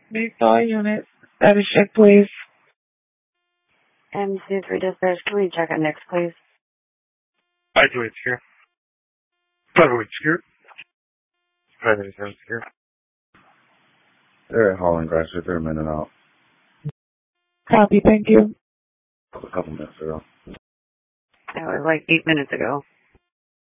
Base all units. Status check, please. MC3 dispatch, can we check on next, please? I do it here. Probably here. Primary sounds here. They're at Holland Grasser. They're a minute out. Copy, thank you. A couple minutes ago. That was like 8 minutes ago.